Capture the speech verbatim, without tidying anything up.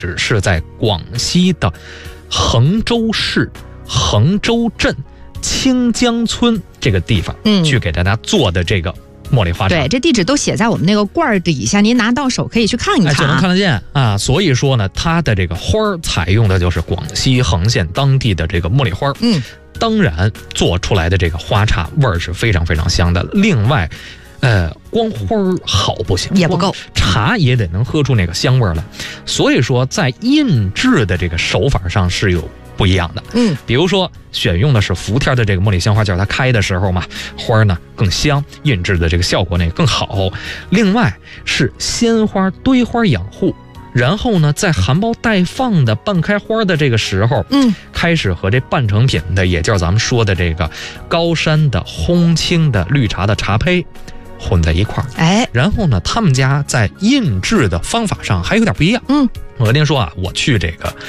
址是在广西的衡州市衡州镇清江村这个地方，嗯，去给大家做的这个茉莉花茶。 对，这地址都写在我们那个罐底下，您拿到手可以去看一看， 哎，就能看得见啊。所以说呢，它的这个花儿采用的就是广西衡县当地的这个茉莉花，嗯，当然做出来的这个花茶味儿是非常非常香的。另外，呃，光花儿好不行， 也不够， 茶也得能喝出那个香味儿来。所以说，在印制的这个手法上是有不一样的，嗯，比如说选用的是伏天的这个茉莉香花，就是它开的时候嘛，花呢更香，印制的这个效果呢也更好。另外是鲜花堆花养护，然后呢在含苞待放的半开花的这个时候，嗯，开始和这半成品的，也就是咱们说的这个高山的烘青的绿茶的茶胚混在一块儿，哎，然后呢，他们家在印制的方法上还有点不一样。嗯，我跟您说啊，我去这个